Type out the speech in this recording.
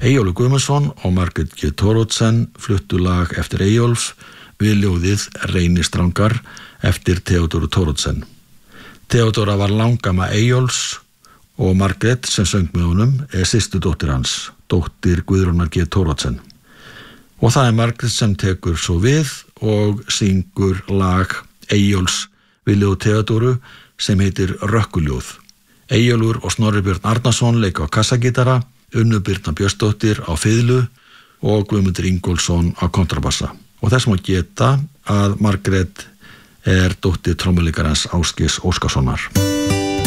Eyjólfur Guðmundsson og Margrét G. Thoroddsen fluttu lag eftir Eyjólf við ljóðið Reynistrangar eftir Theodóru Thoroddsen. Theodóra var langama Eyjólfs og Margrét sem söng með honum systurdóttir hans, dóttir Guðrúnar G. Thoroddsen. Og það Margrét sem tekur svo við og syngur lag Eyjólfs við ljóð Theodóru sem heitir Rökkuljóð. Eyjólfur og Snorri Björn Arnarsson leika á kassagítara, Unnu Birna Björnsdóttir á fiðlu og Guðmundur Ingólfsson á kontrabassa. Og þess má geta að Margrét dóttir trommuleikarans Ásgeirs Óskarssonar.